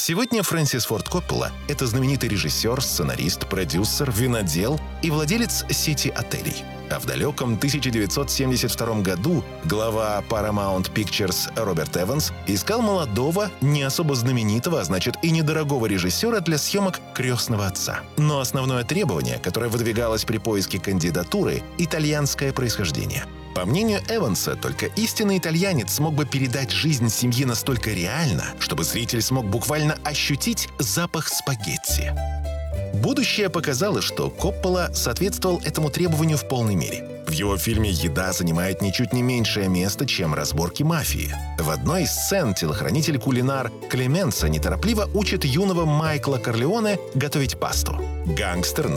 Сегодня Фрэнсис Форд Коппола — это знаменитый режиссер, сценарист, продюсер, винодел и владелец сети отелей. А в далеком 1972 году глава Paramount Pictures Роберт Эванс искал молодого, не особо знаменитого, а значит и недорогого режиссера для съемок «Крестного отца». Но основное требование, которое выдвигалось при поиске кандидатуры — итальянское происхождение. По мнению Эванса, только истинный итальянец смог бы передать жизнь семьи настолько реально, чтобы зритель смог буквально ощутить запах спагетти. Будущее показало, что Коппола соответствовал этому требованию в полной мере. В его фильме еда занимает ничуть не меньшее место, чем разборки мафии. В одной из сцен телохранитель-кулинар Клеменса неторопливо учит юного Майкла Корлеоне готовить пасту. Гангстер